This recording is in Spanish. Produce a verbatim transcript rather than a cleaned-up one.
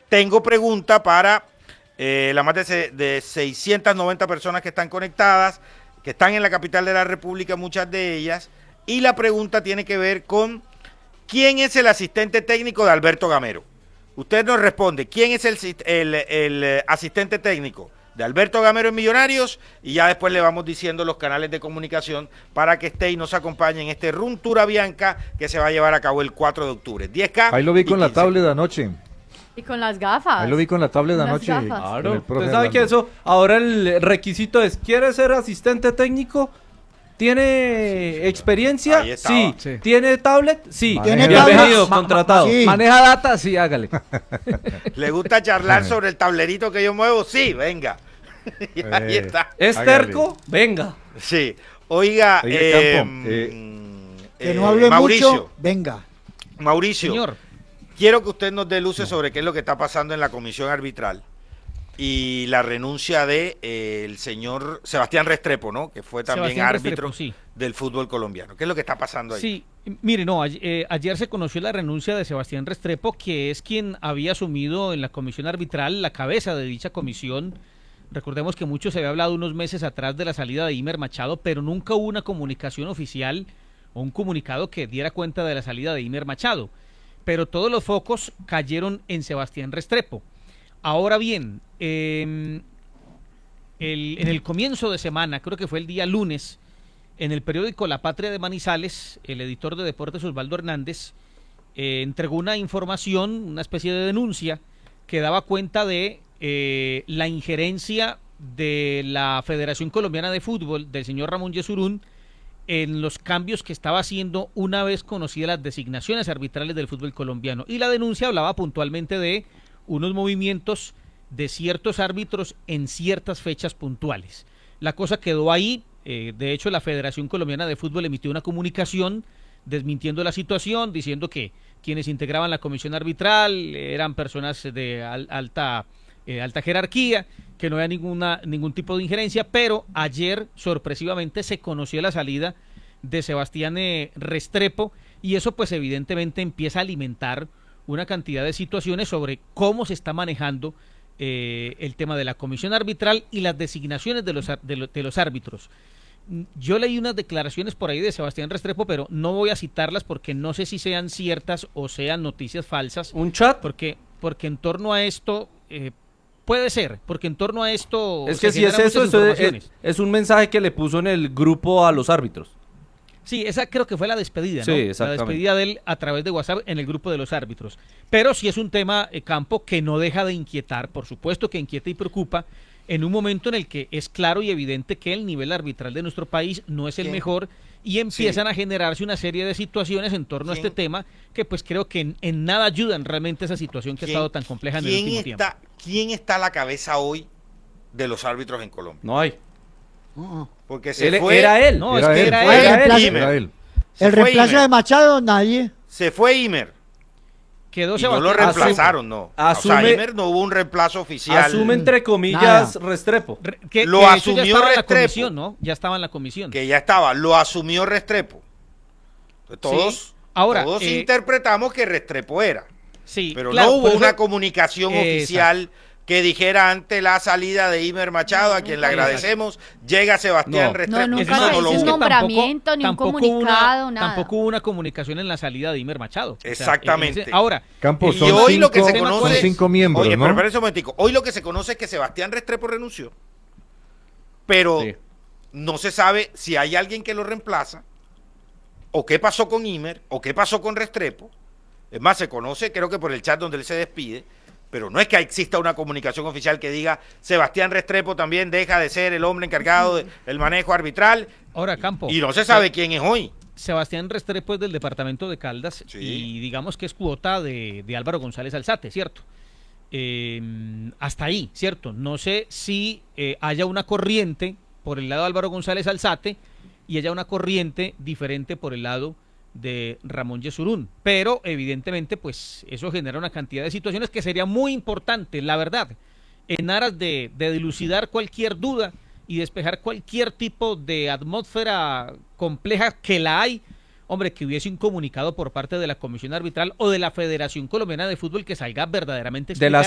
tengo pregunta para eh, las más de, se, de seiscientas noventa personas que están conectadas, que están en la capital de la República, muchas de ellas, y la pregunta tiene que ver con ¿quién es el asistente técnico de Alberto Gamero? Usted nos responde, ¿quién es el, el, el asistente técnico de Alberto Gamero en Millonarios? Y ya después le vamos diciendo los canales de comunicación para que esté y nos acompañe en este Run Tour Avianca que se va a llevar a cabo el cuatro de octubre. diez K. Ahí lo vi con la tablet de anoche. Y con las gafas. Ahí lo vi con la tablet de anoche. Claro, usted sabe que eso, ahora el requisito es, ¿quiere ser asistente técnico? ¿Tiene experiencia? Sí. sí. ¿Tiene tablet? Sí. ¿Tiene Bienvenido, ma contratado. Ma sí. ¿Maneja data? Sí, hágale. ¿Le gusta charlar sobre el tablerito que yo muevo? Sí, venga. Y ahí Eh, está. ¿Es terco? Venga. Sí. Oiga, Oiga, eh, Campo, eh, Que eh, no hable Mauricio, mucho, venga. Mauricio, Señor. quiero que usted nos dé luces sobre qué es lo que está pasando en la comisión arbitral y la renuncia de eh, el señor Sebastián Restrepo, ¿no? Que fue también Sebastián árbitro Restrepo, sí. del fútbol colombiano. ¿Qué es lo que está pasando ahí? Sí, mire, no, ayer, eh, ayer se conoció la renuncia de Sebastián Restrepo, que es quien había asumido en la comisión arbitral la cabeza de dicha comisión. Recordemos que mucho se había hablado unos meses atrás de la salida de Imer Machado, pero nunca hubo una comunicación oficial o un comunicado que diera cuenta de la salida de Imer Machado. Pero todos los focos cayeron en Sebastián Restrepo. Ahora bien, eh, el, en el comienzo de semana, creo que fue el día lunes, en el periódico La Patria de Manizales, el editor de deportes Osvaldo Hernández eh, entregó una información, una especie de denuncia que daba cuenta de eh, la injerencia de la Federación Colombiana de Fútbol, del señor Ramón Yesurún, en los cambios que estaba haciendo una vez conocidas las designaciones arbitrales del fútbol colombiano. Y la denuncia hablaba puntualmente de unos movimientos de ciertos árbitros en ciertas fechas puntuales. La cosa quedó ahí. Eh, de hecho, la Federación Colombiana de Fútbol emitió una comunicación desmintiendo la situación, diciendo que quienes integraban la comisión arbitral eran personas de al, alta, eh, alta jerarquía, que no había ninguna, ningún tipo de injerencia, pero ayer sorpresivamente se conoció la salida de Sebastián eh, Restrepo, y eso pues evidentemente empieza a alimentar una cantidad de situaciones sobre cómo se está manejando eh, el tema de la comisión arbitral y las designaciones de los, de, lo, de los árbitros. Yo leí unas declaraciones por ahí de Sebastián Restrepo, pero no voy a citarlas porque no sé si sean ciertas o sean noticias falsas. ¿Un chat? Porque, porque en torno a esto, eh, puede ser, porque en torno a esto... Es que si es eso, eso es, es un mensaje que le puso en el grupo a los árbitros. Sí, esa creo que fue la despedida, ¿no? Sí, la despedida de él a través de WhatsApp en el grupo de los árbitros. Pero sí es un tema, eh, Campo, que no deja de inquietar, por supuesto que inquieta y preocupa, en un momento en el que es claro y evidente que el nivel arbitral de nuestro país no es el ¿Quién? mejor, y empiezan Sí. a generarse una serie de situaciones en torno ¿Quién? a este tema que pues creo que en, en nada ayudan realmente a esa situación que ha ¿Quién- estado tan compleja en el ¿quién último tiempo. está, ¿Quién está a la cabeza hoy de los árbitros en Colombia? No hay. Uh-uh. Porque se Él- fue, Era él. No, Era es que él, era fue él. Era Era él. Imer. Era él. Se El fue reemplazo Imer. de Machado, nadie. Se fue Imer. Quedó Y no lo Sebastián reemplazaron, no. asume- o sea, Imer no hubo un reemplazo oficial. Asume entre comillas Nada. Restrepo. Re- que, Lo que eso asumió ya estaba en la Restrepo. comisión, ¿no? Ya estaba en la comisión. Que ya estaba, lo asumió Restrepo. Entonces, todos, Sí. Ahora, todos eh, interpretamos que Restrepo era. Sí, Pero claro, no hubo por eso- una comunicación Exacto. oficial que dijera ante la salida de Imer Machado, a quien le Exacto. agradecemos, llega Sebastián No. Restrepo. No, nunca Eso se no hizo lo un hubo. nombramiento, ni un hubo comunicado, una, nada. Tampoco hubo una comunicación en la salida de Imer Machado. O sea, Exactamente. en ese- ahora, Campos, Y son hoy cinco, lo que se son conoce- cinco miembros, Oye, ¿no? pero espera un momentico. Hoy lo que se conoce es que Sebastián Restrepo renunció, pero Sí. no se sabe si hay alguien que lo reemplaza, o qué pasó con Imer, o qué pasó con Restrepo. Es más, se conoce, creo que por el chat donde él se despide, pero no es que exista una comunicación oficial que diga Sebastián Restrepo también deja de ser el hombre encargado del manejo arbitral, ahora Campo. y no se sabe quién es hoy. Sebastián Restrepo es del departamento de Caldas Sí. y digamos que es cuota de, de Álvaro González Alzate, ¿cierto? Eh, hasta ahí, ¿cierto? No sé si eh, haya una corriente por el lado de Álvaro González Alzate y haya una corriente diferente por el lado de Ramón Yesurún, pero evidentemente pues eso genera una cantidad de situaciones que sería muy importante, la verdad, en aras de, de dilucidar cualquier duda y despejar cualquier tipo de atmósfera compleja que la hay, hombre, que hubiese un comunicado por parte de la Comisión Arbitral o de la Federación Colombiana de Fútbol que salga verdaderamente De la